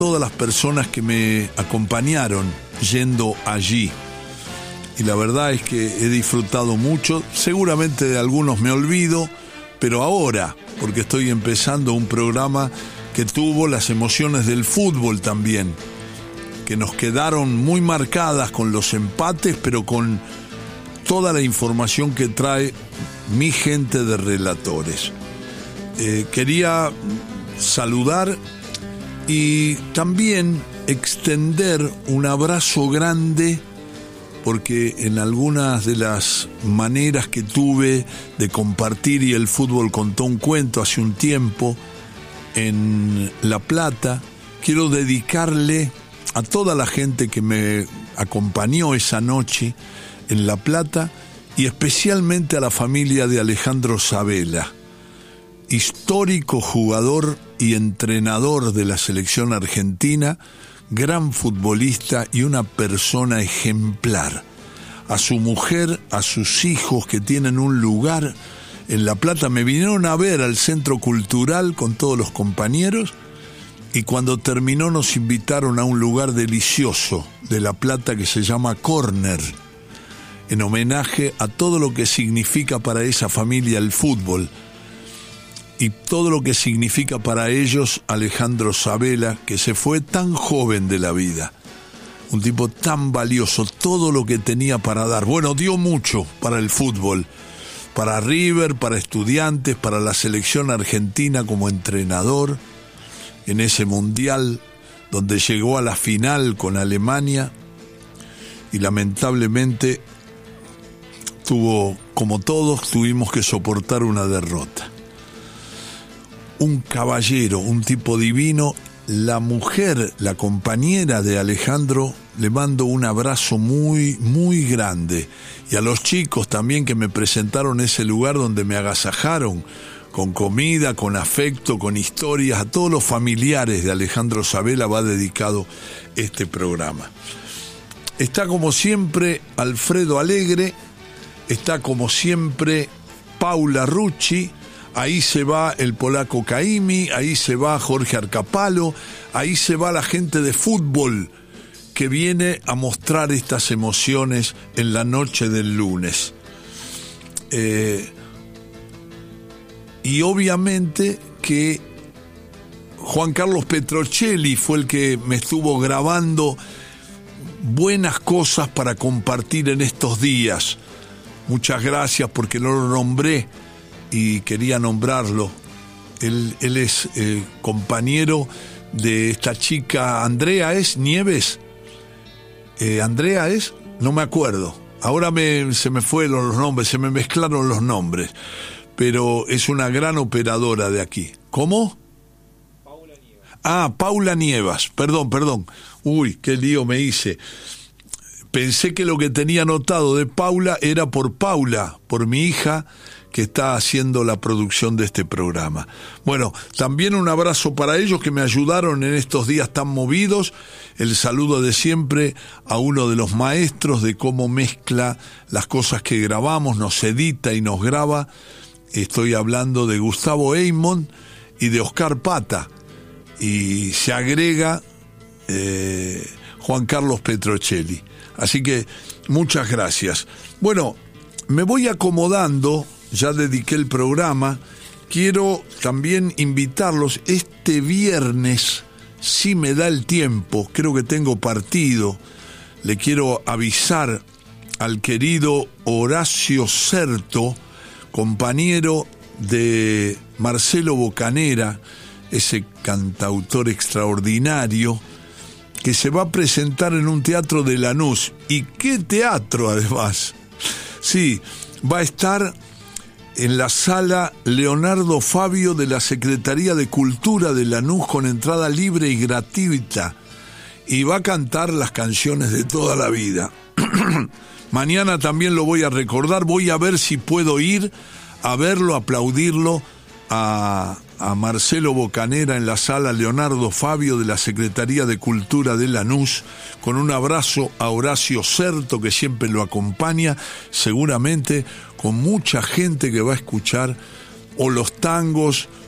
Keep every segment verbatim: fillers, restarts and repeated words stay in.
todas las personas que me acompañaron yendo allí. Y la verdad es que he disfrutado mucho. Seguramente de algunos me olvido, pero ahora, porque estoy empezando un programa que tuvo las emociones del fútbol también, que nos quedaron muy marcadas con los empates, pero con toda la información que trae mi gente de relatores. Eh, quería saludar y también extender un abrazo grande, porque en algunas de las maneras que tuve de compartir, y el fútbol contó un cuento hace un tiempo en La Plata, quiero dedicarle a toda la gente que me acompañó esa noche en La Plata, y especialmente a la familia de Alejandro Sabela, histórico jugador y entrenador de la selección argentina, gran futbolista y una persona ejemplar. A su mujer, a sus hijos que tienen un lugar en La Plata, me vinieron a ver al Centro Cultural con todos los compañeros, y cuando terminó nos invitaron a un lugar delicioso de La Plata que se llama Corner, en homenaje a todo lo que significa para esa familia el fútbol y todo lo que significa para ellos Alejandro Sabela, que se fue tan joven de la vida, un tipo tan valioso, todo lo que tenía para dar. Bueno, dio mucho para el fútbol, para River, para Estudiantes, para la selección argentina como entrenador en ese mundial donde llegó a la final con Alemania, y lamentablemente tuvo, como todos, tuvimos que soportar una derrota. Un caballero, un tipo divino. La mujer, la compañera de Alejandro, le mando un abrazo muy, muy grande. Y a los chicos también que me presentaron ese lugar donde me agasajaron, con comida, con afecto, con historias. A todos los familiares de Alejandro Sabela va dedicado este programa. Está como siempre Alfredo Alegre, está como siempre Paula Rucci. Ahí se va el polaco Caimi, ahí se va Jorge Arcapalo, ahí se va la gente de fútbol que viene a mostrar estas emociones en la noche del lunes. Eh, y obviamente que Juan Carlos Petrocelli fue el que me estuvo grabando buenas cosas para compartir en estos días. Muchas gracias, porque no lo nombré y quería nombrarlo. Él, él es eh, compañero de esta chica, Andrea, ¿es? ¿Nieves? Eh, ¿Andrea es? No me acuerdo. Ahora me, se me fueron los nombres, se me mezclaron los nombres. Pero es una gran operadora de aquí. ¿Cómo? Paula Nievas. Ah, Paula Nievas. Perdón, perdón. Uy, qué lío me hice. Pensé que lo que tenía anotado de Paula era por Paula, por mi hija, que está haciendo la producción de este programa. Bueno, también un abrazo para ellos que me ayudaron en estos días tan movidos. El saludo de siempre a uno de los maestros de cómo mezcla las cosas que grabamos, nos edita y nos graba. Estoy hablando de Gustavo Eymond y de Oscar Pata. Y se agrega eh, Juan Carlos Petrocelli. Así que muchas gracias. Bueno, me voy acomodando. Ya dediqué el programa. Quiero también invitarlos este viernes, si me da el tiempo, creo que tengo partido. Le quiero avisar al querido Horacio Certo, compañero de Marcelo Bocanera, ese cantautor extraordinario, que se va a presentar en un teatro de Lanús. ¿Y qué teatro, además? Sí, va a estar en la sala Leonardo Fabio de la Secretaría de Cultura de Lanús, con entrada libre y gratuita, y va a cantar las canciones de toda la vida. Mañana también lo voy a recordar. Voy a ver si puedo ir a verlo, aplaudirlo a, a Marcelo Bocanera en la sala Leonardo Fabio de la Secretaría de Cultura de Lanús, con un abrazo a Horacio Certo, que siempre lo acompaña, seguramente con mucha gente que va a escuchar o los tangos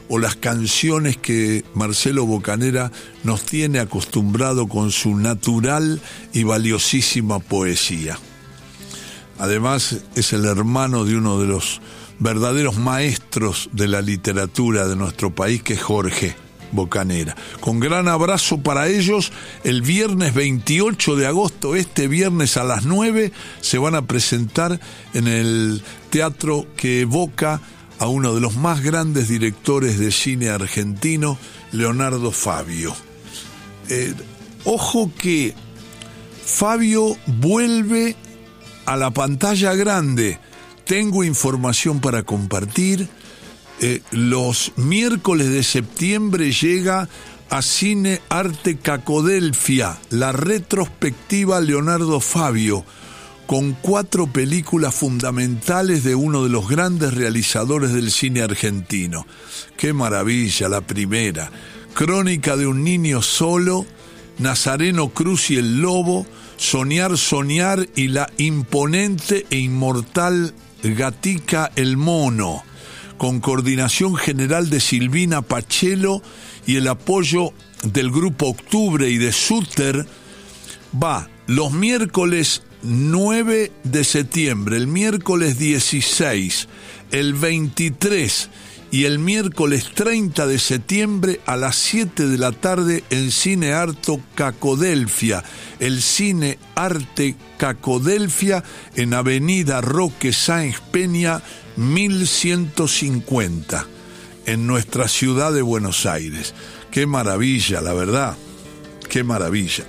o las canciones que Marcelo Bocanera nos tiene acostumbrado con su natural y valiosísima poesía. Además, es el hermano de uno de los verdaderos maestros de la literatura de nuestro país, que es Jorge Bocanera. Con gran abrazo para ellos, el viernes veintiocho de agosto, este viernes a las nueve, se van a presentar en el teatro que evoca a uno de los más grandes directores de cine argentino, Leonardo Fabio. Eh, ojo que Fabio vuelve a la pantalla grande. Tengo información para compartir. Eh, los miércoles de septiembre llega a Cine Arte Cacodelfia la retrospectiva Leonardo Fabio, con cuatro películas fundamentales de uno de los grandes realizadores del cine argentino. ¡Qué maravilla! La primera, Crónica de un niño solo, Nazareno Cruz y el lobo, Soñar, soñar y la imponente e inmortal Gatica el mono, con coordinación general de Silvina Pachelo y el apoyo del Grupo Octubre y de Suter. Va los miércoles nueve de septiembre, el miércoles dieciséis, el veintitrés y el miércoles treinta de septiembre a las siete de la tarde en Cine Arte Cacodelfia, el Cine Arte Cacodelfia en Avenida Roque Sáenz Peña mil ciento cincuenta, en nuestra ciudad de Buenos Aires. Qué maravilla, la verdad, qué maravilla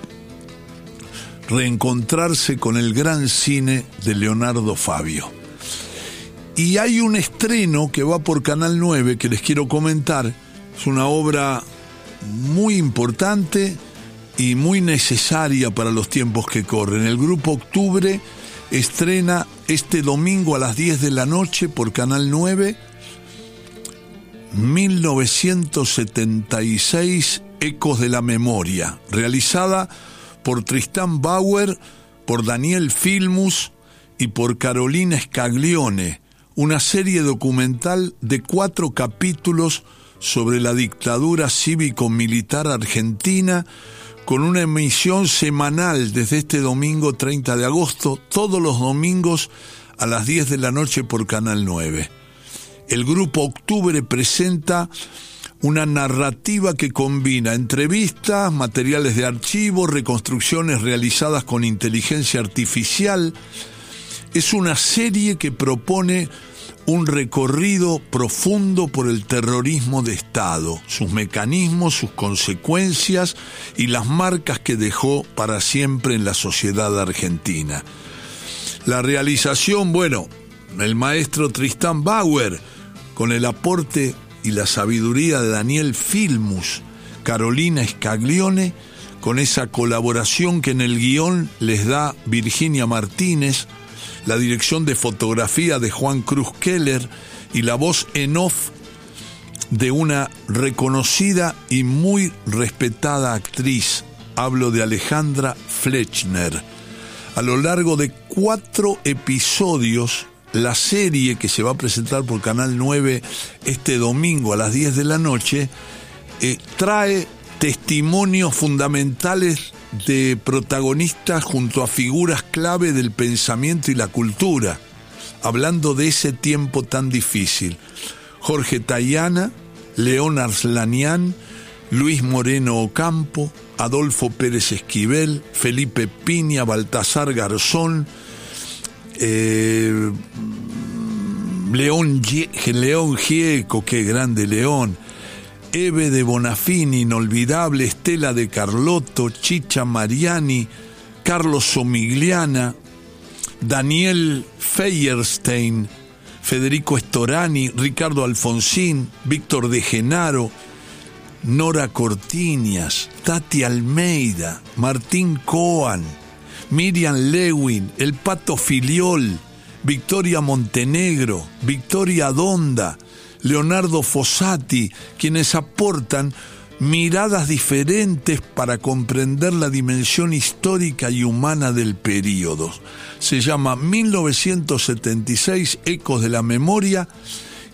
reencontrarse con el gran cine de Leonardo Fabio. Y hay un estreno que va por Canal nueve que les quiero comentar. Es una obra muy importante y muy necesaria para los tiempos que corren. El Grupo Octubre estrena este domingo a las diez de la noche por Canal nueve mil novecientos setenta y seis, Ecos de la Memoria, realizada por Tristán Bauer, por Daniel Filmus y por Carolina Scaglione, una serie documental de cuatro capítulos sobre la dictadura cívico-militar argentina, con una emisión semanal desde este domingo treinta de agosto, todos los domingos a las diez de la noche por Canal nueve. El Grupo Octubre presenta una narrativa que combina entrevistas, materiales de archivo, reconstrucciones realizadas con inteligencia artificial. Es una serie que propone un recorrido profundo por el terrorismo de Estado, sus mecanismos, sus consecuencias y las marcas que dejó para siempre en la sociedad argentina. La realización, bueno, el maestro Tristán Bauer, con el aporte y la sabiduría de Daniel Filmus, Carolina Scaglione, con esa colaboración que en el guión les da Virginia Martínez, la dirección de fotografía de Juan Cruz Keller y la voz en off de una reconocida y muy respetada actriz. Hablo de Alejandra Flechner. A lo largo de cuatro episodios, la serie que se va a presentar por Canal nueve este domingo a las diez de la noche eh, trae testimonios fundamentales de protagonistas junto a figuras clave del pensamiento y la cultura, hablando de ese tiempo tan difícil. Jorge Tayana, León Arslanian, Luis Moreno Ocampo, Adolfo Pérez Esquivel, Felipe Piña, Baltasar Garzón, eh, León, León Gieco, qué grande León, Eve de Bonafini, inolvidable, Estela de Carlotto, Chicha Mariani, Carlos Somigliana, Daniel Feyerstein, Federico Storani, Ricardo Alfonsín, Víctor de Genaro, Nora Cortiñas, Tati Almeida, Martín Coan, Miriam Lewin, El Pato Filiol, Victoria Montenegro, Victoria Donda, Leonardo Fossati, quienes aportan miradas diferentes para comprender la dimensión histórica y humana del período. Se llama mil novecientos setenta y seis, Ecos de la Memoria,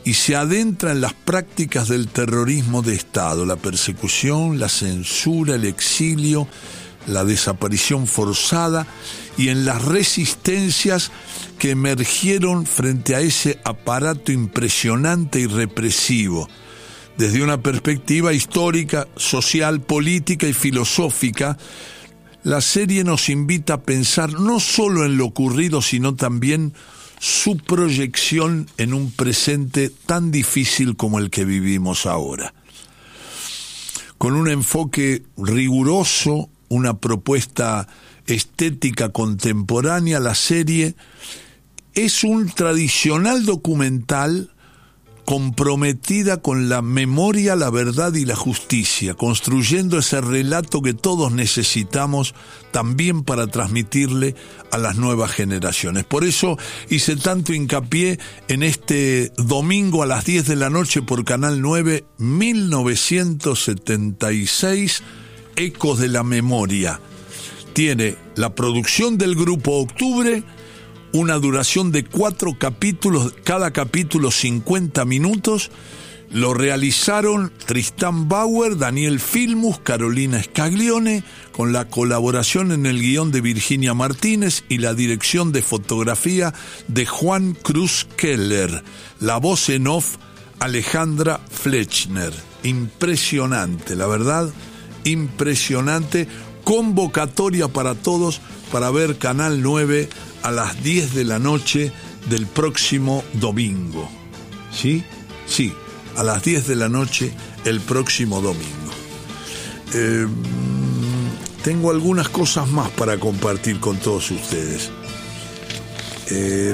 y se adentra en las prácticas del terrorismo de Estado, la persecución, la censura, el exilio, la desaparición forzada y en las resistencias que emergieron frente a ese aparato impresionante y represivo, desde una perspectiva histórica, social, política y filosófica. La serie nos invita a pensar no solo en lo ocurrido, sino también su proyección en un presente tan difícil como el que vivimos ahora. Con un enfoque riguroso, una propuesta estética contemporánea, la serie es un tradicional documental comprometida con la memoria, la verdad y la justicia, construyendo ese relato que todos necesitamos también para transmitirle a las nuevas generaciones. Por eso hice tanto hincapié en este domingo a las diez de la noche por Canal nueve, mil novecientos setenta y seis, Ecos de la Memoria. Tiene la producción del Grupo Octubre, una duración de cuatro capítulos, cada capítulo cincuenta minutos. Lo realizaron Tristán Bauer, Daniel Filmus, Carolina Scaglione, con la colaboración en el guión de Virginia Martínez y la dirección de fotografía de Juan Cruz Keller. La voz en off, Alejandra Flechner. Impresionante, la verdad, impresionante. Convocatoria para todos para ver Canal nueve a las diez de la noche del próximo domingo. ¿Sí? Sí, a las diez de la noche el próximo domingo. Eh, tengo algunas cosas más para compartir con todos ustedes. Eh,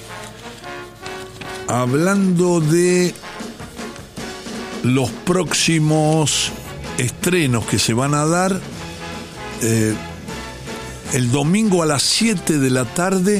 hablando de los próximos estrenos que se van a dar, eh, el domingo a las siete de la tarde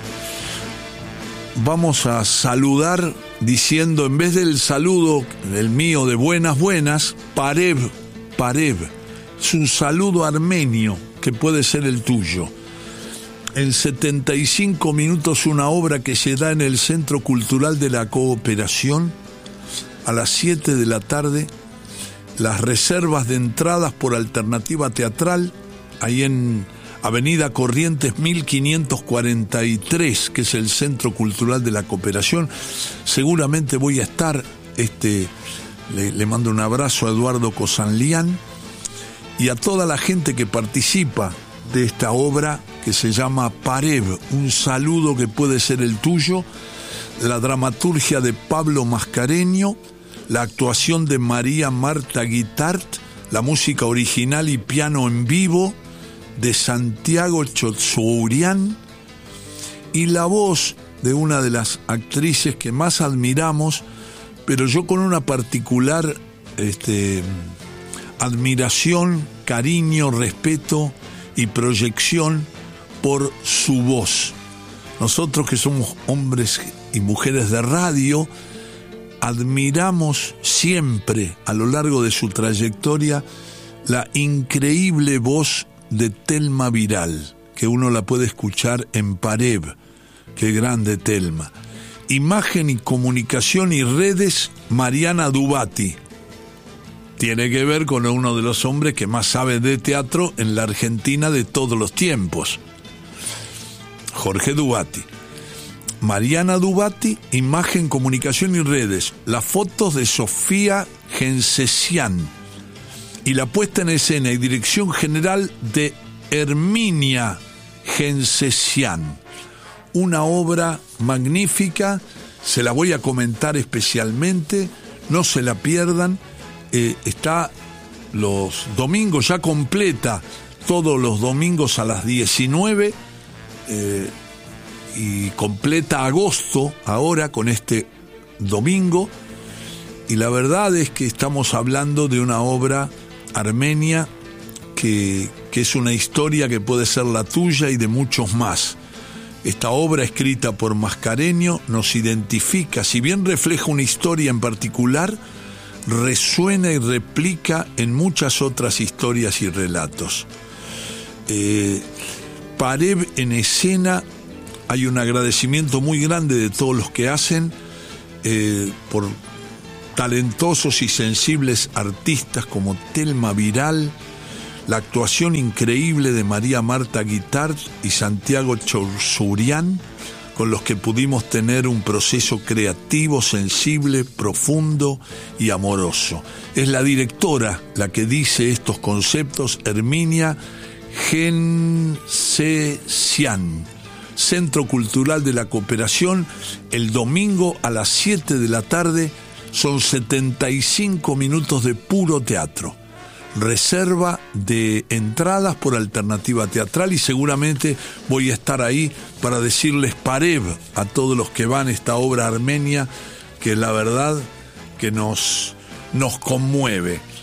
vamos a saludar diciendo, en vez del saludo, el mío de buenas buenas, Parev, Parev. Es un saludo armenio que puede ser el tuyo. En setenta y cinco minutos, una obra que se da en el Centro Cultural de la Cooperación a las siete de la tarde. Las reservas de entradas por alternativa teatral, ahí en Avenida Corrientes mil quinientos cuarenta y tres, que es el Centro Cultural de la Cooperación. Seguramente voy a estar, este, le, le mando un abrazo a Eduardo Cosanlián y a toda la gente que participa de esta obra que se llama Parev, un saludo que puede ser el tuyo, la dramaturgia de Pablo Mascareño, la actuación de María Marta Guitart, la música original y piano en vivo de Santiago Chotzourian y la voz de una de las actrices que más admiramos, pero yo con una particular este, admiración, cariño, respeto y proyección por su voz. Nosotros que somos hombres y mujeres de radio, admiramos siempre a lo largo de su trayectoria la increíble voz de Telma Viral, que uno la puede escuchar en Parev. Qué grande Telma. Imagen y comunicación y redes, Mariana Dubati. Tiene que ver con uno de los hombres que más sabe de teatro en la Argentina de todos los tiempos, Jorge Dubati. Mariana Dubati, imagen, comunicación y redes. Las fotos de Sofía Gencesian y la puesta en escena y dirección general de Herminia Gencesian. Una obra magnífica, se la voy a comentar especialmente, no se la pierdan. Eh, está los domingos, ya completa todos los domingos a las diecinueve, eh, y completa agosto ahora con este domingo, y la verdad es que estamos hablando de una obra armenia que, que es una historia que puede ser la tuya y de muchos más. Esta obra escrita por Mascareño nos identifica, si bien refleja una historia en particular, resuena y replica en muchas otras historias y relatos. Eh, Parev en escena, hay un agradecimiento muy grande de todos los que hacen. eh, por talentosos y sensibles artistas como Telma Viral, la actuación increíble de María Marta Guitart y Santiago Chorzurian, con los que pudimos tener un proceso creativo, sensible, profundo y amoroso. Es la directora la que dice estos conceptos, Herminia Gencesian, Centro Cultural de la Cooperación, el domingo a las siete de la tarde. Son setenta y cinco minutos de puro teatro. Reserva de entradas por Alternativa Teatral y seguramente voy a estar ahí para decirles parev a todos los que van a esta obra armenia, que la verdad que nos, nos conmueve.